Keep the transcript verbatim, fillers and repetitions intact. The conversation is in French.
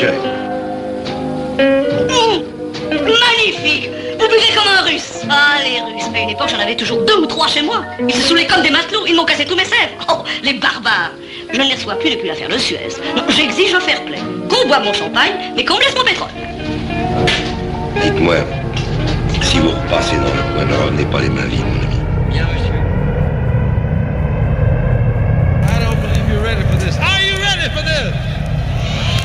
Tiens. Mmh, magnifique. Vous buvez comme un russe. Ah, les Russes. À une époque, j'en avais toujours deux ou trois chez moi. Ils se saoulaient comme des matelots. Ils m'ont cassé tous mes sèvres. Oh, les barbares. Je ne les reçois plus depuis l'affaire de Suez. Non, j'exige un fair play. Qu'on boive mon champagne, mais qu'on me laisse mon pétrole. Dites-moi, si vous repassez dans le coin, ne revenez pas les mains vides, mon ami.